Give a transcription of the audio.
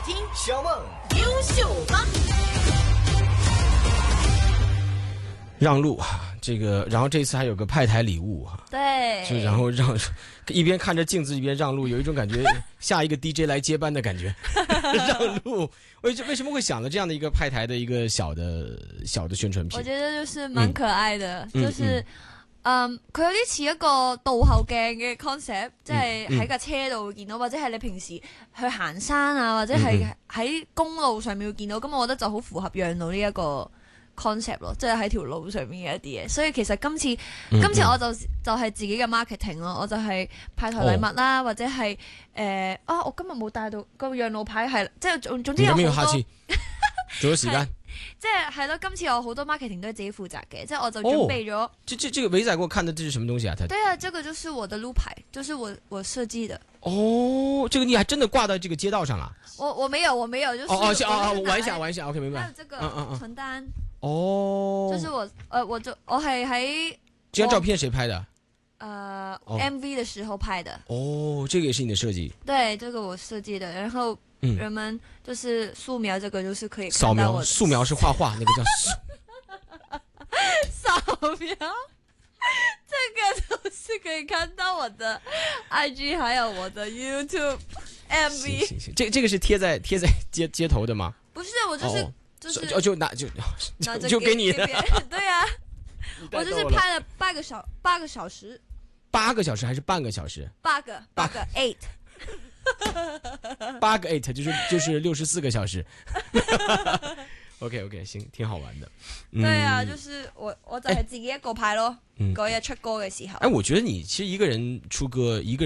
听小梦优秀帮， 让路这个，然后这次还有个派台礼物对， 就然后让一边看着镜子一边让路，有一种感觉下一个 DJ 来接班的感觉。让路，为什么会想了这样的一个派台的一个小的宣传片？ 我覺得就是蠻可愛的，就是佢有啲似一個倒後鏡嘅 concept，即係喺架車度會見到，或者係你平時去行山啊，或者係喺公路上面會見到，咁我覺得就好符合讓路呢一個 concept 咯，即係喺條路上面嘅一啲嘢。所以其實今次我就係自己嘅 marketing 咯，我就係派台禮物啦，或者係我今日冇帶到個讓路牌，係即係總之有好多。 仲有時間。 即係咯，今次我好多 marketing 都係自己負責嘅，即係我就準備咗。 這個偉仔給我看的這是什麼東西啊？ 對啊，這個就是我的路牌，就是我設計的。 哦，這個你還真的掛到這個街道上了？ 我沒有，就是玩一下，OK，明白。 還有這個傳單。 哦。 就是我係喺。 這張照片誰拍的 ？MV 的時候拍的。 哦，這個也是你的設計？對， 這個我設計的，然後。人們就是素描，這個就是可以看到我的素描是畫畫，那個叫掃描，這個就是可以看到我的 IG 還有我的 YouTube MV。 行，這個是貼在街頭的嗎？ 不是，我就是就給你的。 對啊，我就是拍了8個小時。 8個小時還是半個小時 ？8個 8。 8個 8就是64個小時。OK， 行，挺好玩的。 對啊，就是我就係自己一個拍咯。嗰日出歌嘅時候。 我覺得你其實一個人出歌，一個人